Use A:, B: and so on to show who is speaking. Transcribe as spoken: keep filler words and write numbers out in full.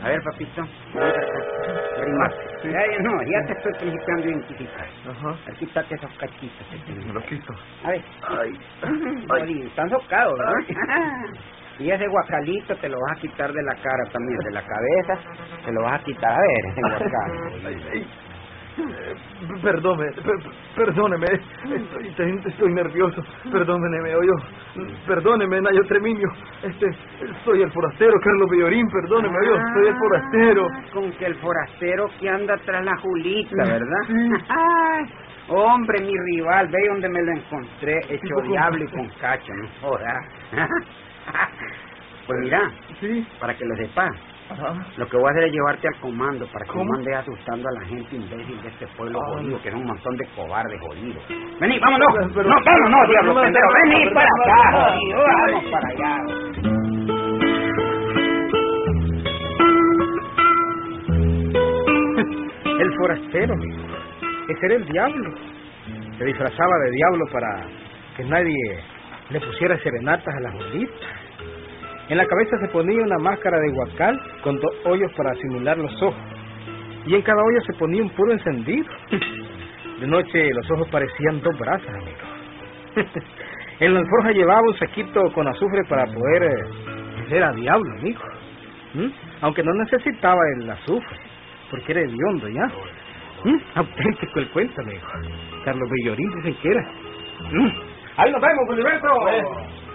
A: A ver, papito. Rima.
B: Sí.
A: Ya, ya, no, ya te estoy principiando a identificar.
B: Ajá.
A: A ver, quítate esos cachitos que tienes.
B: Me lo quito.
A: A ver.
B: Ay.
A: Ay. Están socados, ¿verdad? Y ese guacalito te lo vas a quitar de la cara también, de la cabeza. Te lo vas a quitar. A ver, ese guacal.
B: Ay, ay. Eh, perdóneme, per- perdóneme, estoy, te- estoy nervioso, perdóneme, oyo, perdóneme, Nayo Tremiño, este, soy el forastero Carlos Villorín, perdóneme, oyo, soy el forastero.
A: Con que el forastero que anda tras la Julita, ¿verdad?
B: Sí.
A: Ay, hombre, mi rival, ve donde me lo encontré, hecho
B: ¿Cómo?
A: diablo y con cacho, no jodas. Pues mira,
B: Sí.
A: para que lo sepas,
B: Ajá.
A: lo que voy a hacer es llevarte al comando para que
B: ¿Cómo?
A: no andes asustando a la gente imbécil de este pueblo
B: Ah,
A: jodido,
B: no.
A: que es un montón de cobardes jodidos. Vení, vámonos.
B: Pero- pero-
A: no, vámonos,
B: pero-
A: diablo
B: pero-
A: pendejo.
B: pero-
A: Vení
B: pero-
A: para
B: pero-
A: acá,
B: pero-
A: jodido. Vamos para allá.
C: El forastero, amigo. Ese era el diablo. Se disfrazaba de diablo para que nadie le pusiera serenatas a las gorditas. En la cabeza se ponía una máscara de huacal con dos hoyos para simular los ojos. Y en cada hoyo se ponía un puro encendido. De noche los ojos parecían dos brasas, amigo. En la alforja llevaba un saquito con azufre para poder eh, ser a diablo, amigo. ¿Mm? Aunque no necesitaba el azufre, porque era hediondo ya. ¿Mm? Auténtico el cuento, amigo. Carlos Villorín dicen que era. ¿Mm?
A: Ahí nos vemos, Filiberto.